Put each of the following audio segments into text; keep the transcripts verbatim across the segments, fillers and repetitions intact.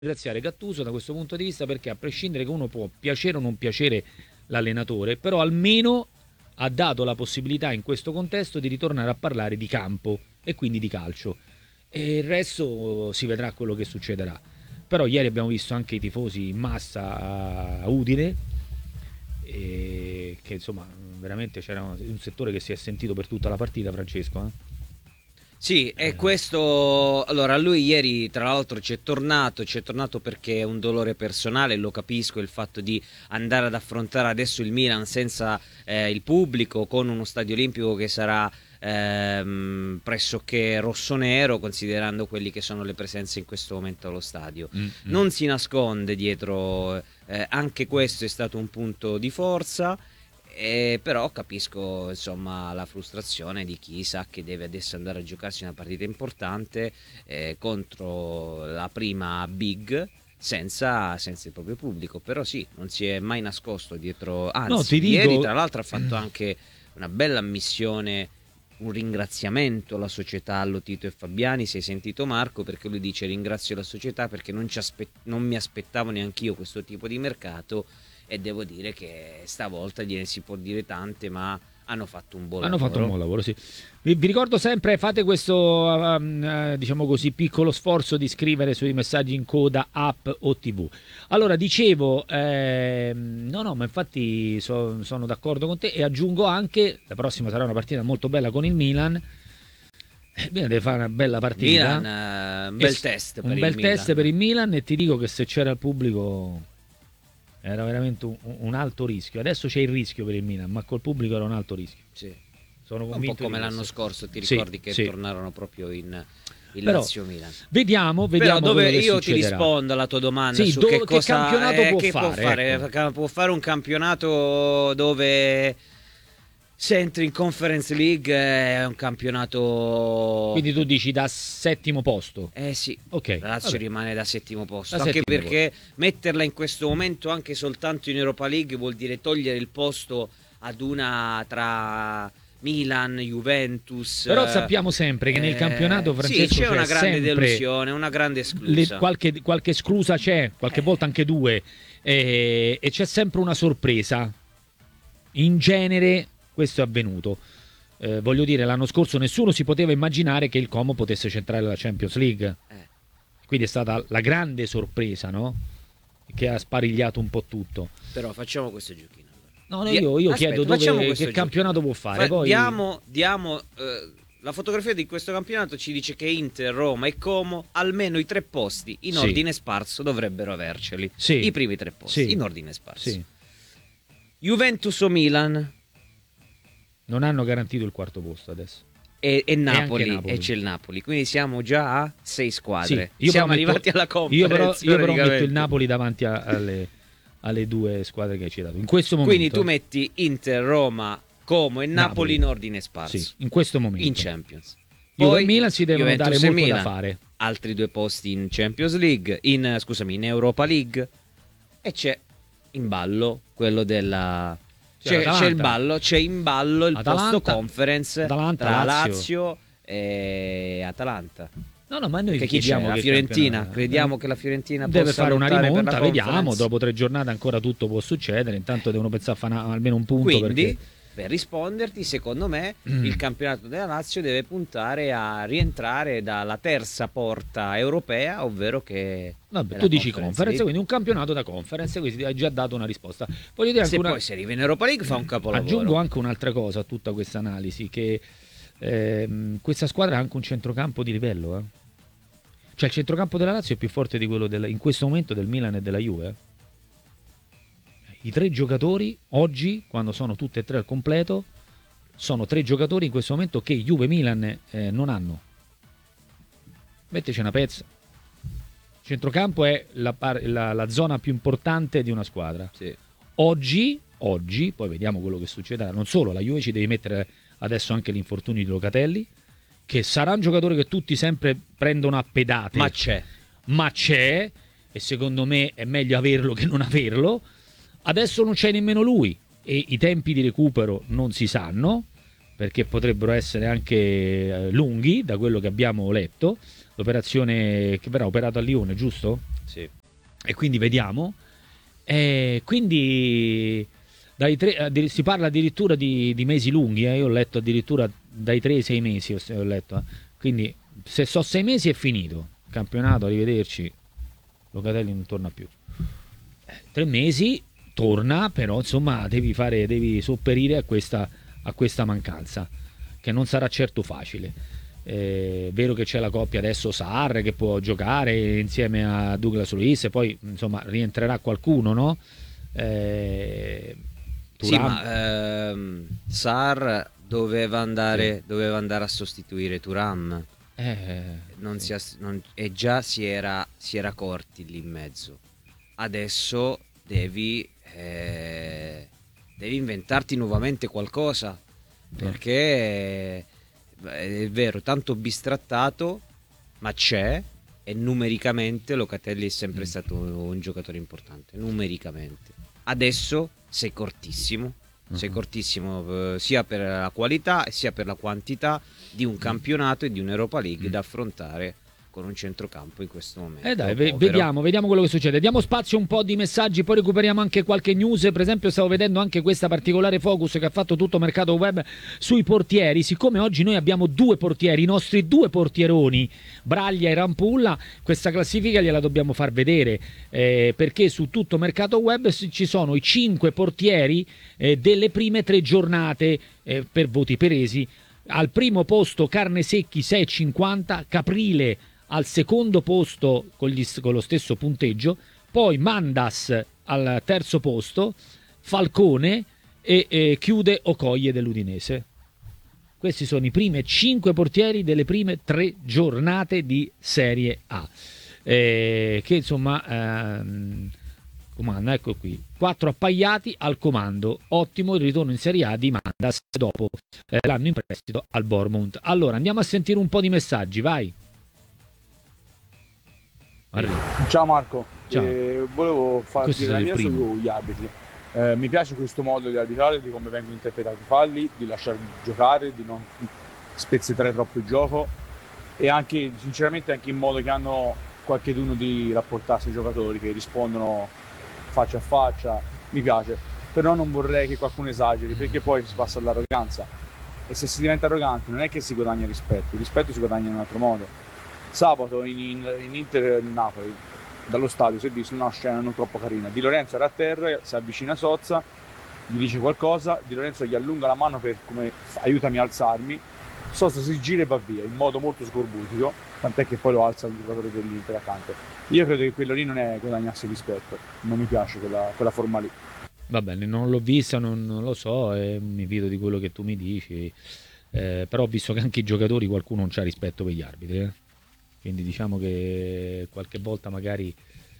ringraziare Gattuso da questo punto di vista, perché a prescindere che uno può piacere o non piacere l'allenatore, però almeno ha dato la possibilità in questo contesto di ritornare a parlare di campo e quindi di calcio, e il resto si vedrà quello che succederà. Però ieri abbiamo visto anche i tifosi in massa a Udine, e che insomma veramente c'era un settore che si è sentito per tutta la partita, Francesco, eh? Sì, e questo, allora lui ieri tra l'altro ci è tornato, ci è tornato perché è un dolore personale, lo capisco, il fatto di andare ad affrontare adesso il Milan senza eh, il pubblico, con uno stadio olimpico che sarà ehm, pressoché rossonero, considerando quelli che sono le presenze in questo momento allo stadio. Mm-hmm. Non si nasconde dietro, eh, anche questo è stato un punto di forza. Eh, però capisco insomma la frustrazione di chi sa che deve adesso andare a giocarsi una partita importante eh, contro la prima big senza, senza il proprio pubblico. Però sì, non si è mai nascosto dietro, anzi no, ti ieri dico... tra l'altro ha fatto anche una bella ammissione, un ringraziamento alla società, allo Tito e Fabiani. Si è sentito Marco, perché lui dice: ringrazio la società perché non, ci aspe- non mi aspettavo neanch'io questo tipo di mercato. E devo dire che stavolta gliene si può dire tante, ma hanno fatto un buon hanno lavoro. fatto un buon lavoro, sì. Vi, vi ricordo sempre, fate questo um, uh, diciamo così piccolo sforzo di scrivere sui messaggi in coda app o tv. Allora dicevo, ehm, no no, ma infatti so, sono d'accordo con te, e aggiungo anche, la prossima sarà una partita molto bella con il Milan. Il Milan deve fare una bella partita, Milan, uh, un bel e, test per un il bel Milan. test per il Milan, e ti dico che se c'era il pubblico era veramente un, un alto rischio. Adesso c'è il rischio per il Milan, ma col pubblico era un alto rischio. Sì. Sono un convinto po' come di l'anno questo. scorso, ti Sì, ricordi che sì. tornarono proprio in, in Però, Lazio-Milan. Vediamo, vediamo. Però dove io succederà. ti rispondo alla tua domanda sì, su do, che, che cosa, campionato eh, può, che fare, può fare. ecco. Può fare un campionato dove se entri in Conference League è un campionato. Quindi tu dici da settimo posto? Eh sì, okay, la Lazio vabbè. rimane da settimo posto, da anche settimo perché posto. metterla in questo momento anche soltanto in Europa League vuol dire togliere il posto ad una tra Milan, Juventus. Però sappiamo sempre che nel campionato, Francesco, sì, c'è una grande sempre delusione, una grande esclusa. Le, qualche, qualche esclusa c'è, qualche eh. volta anche due, e, e c'è sempre una sorpresa. In genere questo è avvenuto. Eh, voglio dire, l'anno scorso nessuno si poteva immaginare che il Como potesse centrare la Champions League. Eh. Quindi è stata la grande sorpresa, no? Che ha sparigliato un po' tutto. Però facciamo questo giochino. No, io, io Aspetta, chiedo dove, che giochino. campionato può fare. Fa, poi... Diamo, diamo eh, la fotografia di questo campionato ci dice che Inter, Roma e Como almeno i tre posti in sì. ordine sparso dovrebbero averceli. Sì. I primi tre posti sì. in ordine sparso. Sì. Juventus o Milan? Non hanno garantito il quarto posto adesso. E, e, Napoli, e Napoli, e c'è il Napoli. Quindi siamo già a sei squadre. Sì, io siamo metto, arrivati alla Conference. Io però, io però metto il Napoli davanti a, alle, alle due squadre che hai citato. In questo momento. Quindi tu metti Inter, Roma, Como e Napoli, Napoli in ordine sparso. Sì, in questo momento. In Champions. Juve e Milan si devono Juventus dare molto Milan, da fare. Altri due posti in Champions League, in scusami, in Europa League, e c'è in ballo quello della c'è, c'è il ballo, c'è in ballo il Atalanta, posto Conference Atalanta, tra Lazio. Lazio e Atalanta. No, no, ma noi che chiediamo la Fiorentina, crediamo che la Fiorentina deve possa fare una rimonta, la vediamo, dopo tre giornate ancora tutto può succedere, intanto devono pensare a fare almeno un punto. Quindi perché... per risponderti, secondo me mm. il campionato della Lazio deve puntare a rientrare dalla terza porta europea, ovvero che Vabbè, tu dici conference, conference quindi un campionato da conference, quindi hai già dato una risposta. Voglio dire anche se una... poi se arriva in Europa League fa un capolavoro. Aggiungo anche un'altra cosa a tutta questa analisi, che ehm, questa squadra ha anche un centrocampo di livello, eh. Cioè il centrocampo della Lazio è più forte di quello del, in questo momento del Milan e della Juve. I tre giocatori oggi, quando sono tutti e tre al completo, sono tre giocatori in questo momento che Juve e Milan eh, non hanno. Metteci una pezza. Il centrocampo è la, la, la zona più importante di una squadra. Sì. Oggi, oggi, poi vediamo quello che succederà. Non solo, la Juve ci deve mettere adesso anche l'infortunio di Locatelli, che sarà un giocatore che tutti sempre prendono a pedate. Ma c'è. Ma c'è, e secondo me è meglio averlo che non averlo. Adesso non c'è nemmeno lui e i tempi di recupero non si sanno, perché potrebbero essere anche lunghi da quello che abbiamo letto. L'operazione che verrà operata a Lione, giusto? sì. E quindi vediamo. E quindi dai tre, si parla addirittura di, di mesi lunghi, eh? Io ho letto addirittura dai tre ai sei mesi, ho, ho letto. Eh? Quindi se so sei mesi è finito. Campionato, arrivederci. Locatelli non torna più. Eh, tre mesi torna, però insomma devi fare, devi sopperire a questa, a questa mancanza, che non sarà certo facile. È vero che c'è la coppia adesso Sarr che può giocare insieme a Douglas Luiz e poi insomma rientrerà qualcuno, no? Eh, sì, ma ehm, Sarr doveva andare, sì. doveva andare a sostituire Thuram. Eh, non sì. si, non, e già si era, si era corti lì in mezzo. Adesso devi, eh, devi inventarti nuovamente qualcosa, perché è vero, tanto bistrattato, ma c'è, e numericamente Locatelli è sempre mm. stato un giocatore importante, numericamente. Adesso sei cortissimo, uh-huh. sei cortissimo eh, sia per la qualità sia per la quantità di un campionato e di un'Europa League mm. da affrontare con un centrocampo in questo momento. Eh dai, v- vediamo, vediamo quello che succede. Diamo spazio un po' di messaggi, poi recuperiamo anche qualche news. Per esempio stavo vedendo anche questa particolare focus che ha fatto tutto mercato web sui portieri. Siccome oggi noi abbiamo due portieri, i nostri due portieroni, Braglia e Rampulla, questa classifica gliela dobbiamo far vedere, eh, perché su tutto mercato web ci sono i cinque portieri eh, delle prime tre giornate eh, per voti peresi. Al primo posto Carnesecchi sei virgola cinquanta, Caprile al secondo posto con, gli, con lo stesso punteggio, poi Mandas al terzo posto, Falcone e, e chiude Okoye dell'Udinese. Questi sono i primi cinque portieri delle prime tre giornate di Serie A, eh, che insomma ehm, comanda, ecco qui, quattro appaiati al comando. Ottimo il ritorno in Serie A di Mandas dopo eh, l'anno in prestito al Bournemouth. Allora andiamo a sentire un po' di messaggi, vai. Arriva. Ciao Marco, Ciao. Eh, volevo farti dire la mia sugli arbitri. Eh, mi piace questo modo di arbitrare, di come vengono interpretati i falli, di lasciare giocare, di non spezzettare troppo il gioco e anche sinceramente anche in modo che hanno qualcheduno di rapportarsi ai giocatori che rispondono faccia a faccia. Mi piace, però non vorrei che qualcuno esageri, perché poi si passa all'arroganza e se si diventa arroganti non è che si guadagna rispetto, il rispetto si guadagna in un altro modo. Sabato in, in, in Inter Napoli, dallo stadio si è visto una scena non troppo carina. Di Lorenzo era a terra, si avvicina a Sozza, gli dice qualcosa, Di Lorenzo gli allunga la mano per come aiutami a alzarmi, Sozza si gira e va via in modo molto scorbutico, tant'è che poi lo alza il giocatore dell'Inter accanto. Io credo che quello lì non è guadagnarsi rispetto, non mi piace quella, quella forma lì. Va bene, non l'ho vista, non, non lo so, e mi fido di quello che tu mi dici, eh, però ho visto che anche i giocatori qualcuno non c'ha rispetto per gli arbitri, eh? Quindi diciamo che qualche volta magari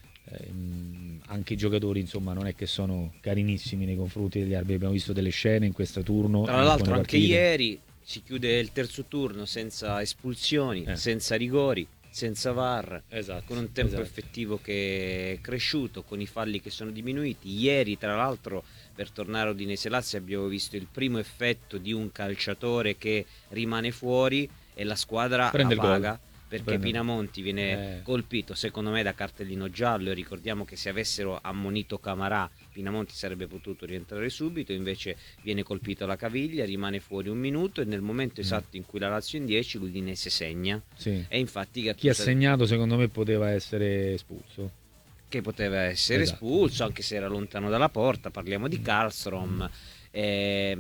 ehm, anche i giocatori insomma non è che sono carinissimi nei confronti degli arbitri. Abbiamo visto delle scene in questo turno. Tra l'altro anche ieri si chiude il terzo turno senza espulsioni, eh. senza rigori, senza V A R, esatto, con un tempo esatto. effettivo che è cresciuto, con i falli che sono diminuiti. Ieri tra l'altro, per tornare a Udinese Lazio, abbiamo visto il primo effetto di un calciatore che rimane fuori e la squadra Prende la paga. Perché Prende. Pinamonti viene eh. colpito secondo me da cartellino giallo e ricordiamo che se avessero ammonito Camarà Pinamonti sarebbe potuto rientrare subito, invece viene colpito alla caviglia, rimane fuori un minuto e nel momento esatto in cui la Lazio in dieci l'Udinese segna, sì. E infatti chi ha segnato secondo me poteva essere espulso, che poteva essere esatto. espulso anche se era lontano dalla porta, parliamo di Karlstrom, e,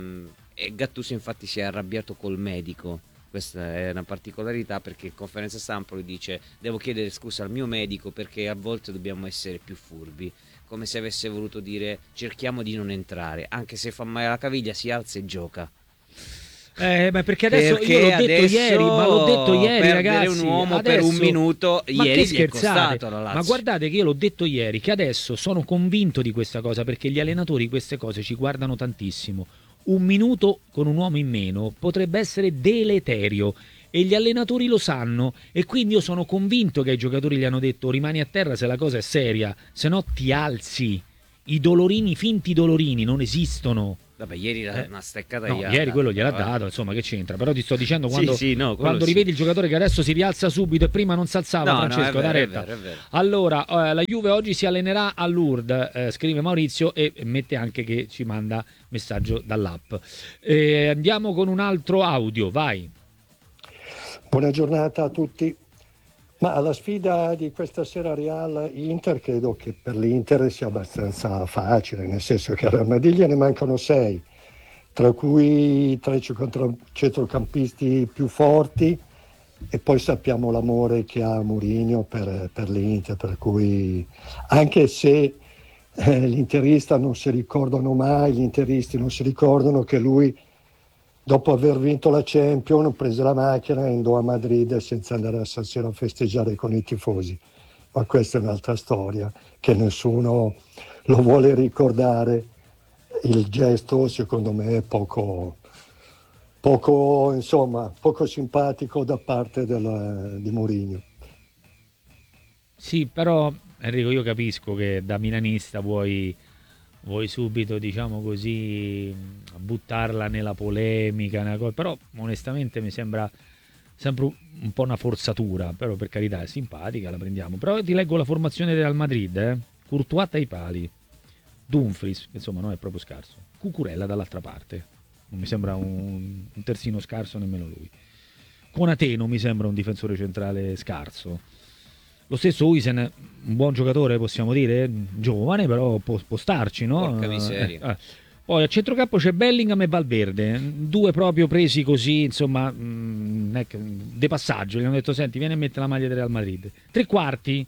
e Gattuso infatti si è arrabbiato col medico. Questa è una particolarità, perché in conferenza stampa lui dice: devo chiedere scusa al mio medico perché a volte dobbiamo essere più furbi, come se avesse voluto dire cerchiamo di non entrare, anche se fa male alla caviglia si alza e gioca. Eh, ma perché adesso perché io l'ho detto ieri, ma l'ho detto ieri, ragazzi. Un uomo adesso, per un minuto ma ieri che scherzate? Gli è costato alla Lazio. Ma guardate che io l'ho detto ieri, che adesso sono convinto di questa cosa, perché gli allenatori queste cose ci guardano tantissimo. Un minuto con un uomo in meno potrebbe essere deleterio e gli allenatori lo sanno, e quindi io sono convinto che ai giocatori gli hanno detto: rimani a terra se la cosa è seria, se no ti alzi. I dolorini, finti dolorini non esistono. Vabbè, ieri eh, una steccata no, ieri quello gliel'ha dato, insomma, che c'entra? Però ti sto dicendo, quando, sì, sì, no, quando sì. rivedi il giocatore che adesso si rialza subito e prima non si alzava, no, Francesco, no, da vero, retta. è vero, è vero. Allora, eh, la Juve oggi si allenerà a Lourdes, eh, scrive Maurizio, e mette anche che ci manda messaggio dall'app. Eh, andiamo con un altro audio, vai. Buona giornata a tutti. Ma la sfida di questa sera Real-Inter credo che per l'Inter sia abbastanza facile, nel senso che alla Madrid ne mancano sei, tra cui tre centrocampisti più forti, e poi sappiamo l'amore che ha Mourinho per, per l'Inter, per cui anche se eh, gli interista non si ricordano mai, gli interisti non si ricordano che lui, dopo aver vinto la Champions, prese la macchina e andò a Madrid senza andare a San Siro a festeggiare con i tifosi. Ma questa è un'altra storia che nessuno lo vuole ricordare. Il gesto, secondo me, è poco, poco, insomma, poco simpatico da parte della, di Mourinho. Sì, però Enrico, io capisco che da milanista vuoi... vuoi subito, diciamo così, buttarla nella polemica, nella cosa, però onestamente mi sembra sempre un po' una forzatura, però per carità è simpatica, la prendiamo. Però ti leggo la formazione del Real Madrid, eh? Courtois ai pali, Dumfries, che insomma non è proprio scarso, Cucurella dall'altra parte, non mi sembra un, un terzino scarso nemmeno lui. Konaté non mi sembra un difensore centrale scarso. Lo stesso Huijsen, un buon giocatore, possiamo dire, giovane, però può, può starci, no? Porca miseria. Eh, eh. Poi a centrocampo c'è Bellingham e Valverde, due proprio presi così, insomma, mh, de passaggio. Gli hanno detto, senti, vieni a mettere la maglia del Real Madrid. Tre quarti,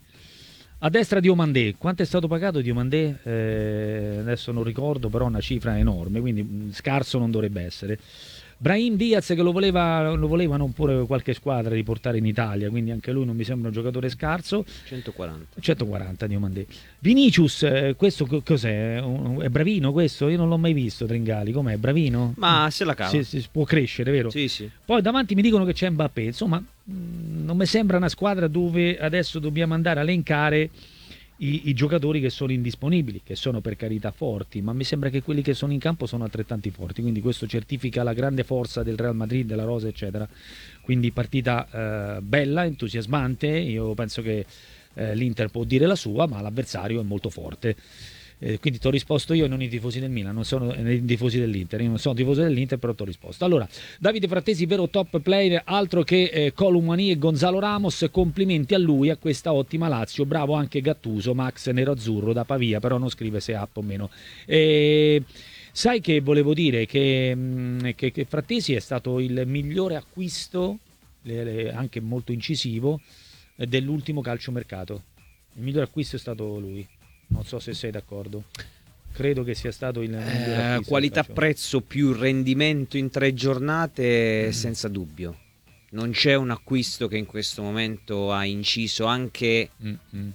a destra Diomandé. Quanto è stato pagato Diomandé? Eh, adesso non ricordo, però una cifra enorme, quindi mh, scarso non dovrebbe essere. Brahim Diaz, che lo, voleva, lo volevano pure qualche squadra riportare in Italia, quindi anche lui non mi sembra un giocatore scarso. centoquaranta centoquaranta Diomandé. Vinicius, eh, questo cos'è? È bravino questo? Io non l'ho mai visto Tringali, com'è? Bravino? Ma se la cava. Si, si può crescere, vero? Sì, sì. Poi davanti mi dicono che c'è Mbappé, insomma mh, non mi sembra una squadra dove adesso dobbiamo andare a elencare I, i giocatori che sono indisponibili, che sono per carità forti, ma mi sembra che quelli che sono in campo sono altrettanti forti, quindi questo certifica la grande forza del Real Madrid, della rosa eccetera. Quindi partita eh, bella, entusiasmante. Io penso che eh, l'Inter può dire la sua, ma l'avversario è molto forte. Eh, quindi ti ho risposto io, non i tifosi del Milan, non sono i tifosi dell'Inter, io non sono tifoso dell'Inter, però ti ho risposto. Allora, Davide Frattesi, vero top player, altro che eh, Columani e Gonzalo Ramos, complimenti a lui, a questa ottima Lazio, bravo anche Gattuso, Max Nerazzurro da Pavia, però non scrive se è app o meno. E... sai che volevo dire che, mh, che, che Frattesi è stato il migliore acquisto, le, le, anche molto incisivo, eh, dell'ultimo calciomercato. Il migliore acquisto è stato lui. Non so se sei d'accordo. Credo che sia stato il eh, qualità prezzo più rendimento in tre giornate, mm. senza dubbio. Non c'è un acquisto che in questo momento ha inciso anche mm-hmm.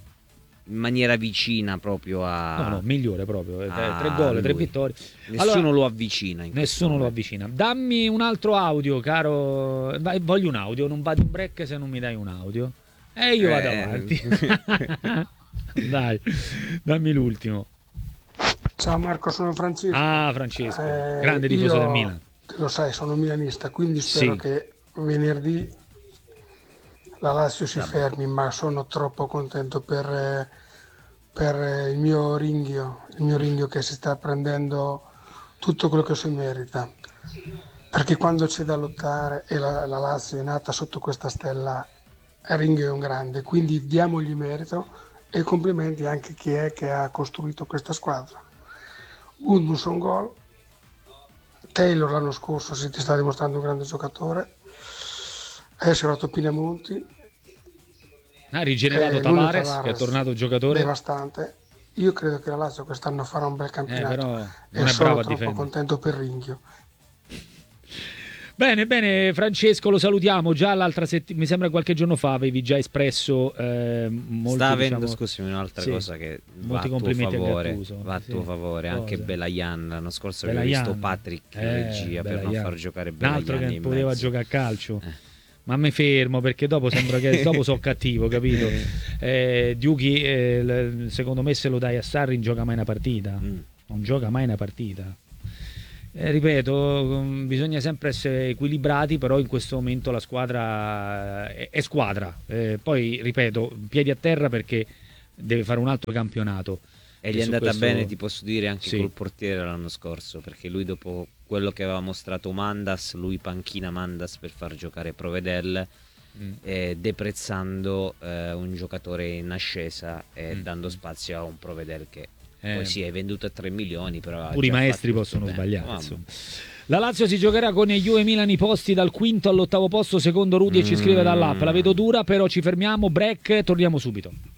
in maniera vicina proprio a no no migliore proprio eh, tre gol, tre vittorie. Nessuno allora, lo avvicina in nessuno lo avvicina. Dammi un altro audio, caro. Vai, voglio un audio, non vado in break se non mi dai un audio. E io vado eh. avanti. Dai, dammi l'ultimo. Ciao Marco, sono Francesco. Ah, Francesco, eh, grande tifoso del Milan. Lo sai, sono milanista, quindi spero sì. che venerdì la Lazio si fermi, ma sono troppo contento per, per il mio Ringhio, il mio Ringhio che si sta prendendo tutto quello che si merita. Perché quando c'è da lottare e la, la Lazio è nata sotto questa stella, Ringhio è un grande, quindi diamogli merito. E complimenti anche a chi è che ha costruito questa squadra. Gudmundsson gol, Taylor l'anno scorso si ti sta dimostrando un grande giocatore, adesso è arrivato Pinamonti, ha rigenerato Tavares, Tavares che è tornato giocatore devastante. Io credo che la Lazio quest'anno farà un bel campionato, eh, però non e è sono troppo difendere. Contento per Ringhio. Bene, bene, Francesco, lo salutiamo. Già l'altra settimana, mi sembra qualche giorno fa, avevi già espresso eh, molti, sta avendo, diciamo, scusami, un'altra sì, cosa che va a tuo favore, a va a tuo sì, favore. Cosa? Anche Belayan, l'anno scorso avevo visto Patrick in eh, regia Belayan. Per non far giocare Belayan. Un altro che poteva mezzo. Giocare a calcio. Eh. Ma mi fermo perché dopo sembra che dopo so cattivo, capito? Eh, Diuchi, eh, secondo me se lo dai a Sarri non gioca mai una partita. Mm. Non gioca mai una partita. Eh, ripeto, bisogna sempre essere equilibrati, però in questo momento la squadra è, è squadra. Eh, poi, ripeto, piedi a terra perché deve fare un altro campionato. E gli è andata questo... bene, ti posso dire, anche sì. col portiere l'anno scorso, perché lui dopo quello che aveva mostrato Mandas, lui panchina Mandas per far giocare Provedel, mm. eh, deprezzando eh, un giocatore in ascesa e mm. dando spazio a un Provedel che eh. poi sì, hai venduto a tre milioni, però pure i maestri possono sbagliare. La Lazio si giocherà con Juve Milan i posti dal quinto all'ottavo posto, secondo Rudy, mm. e ci scrive dall'app. La vedo dura, però ci fermiamo, break, torniamo subito.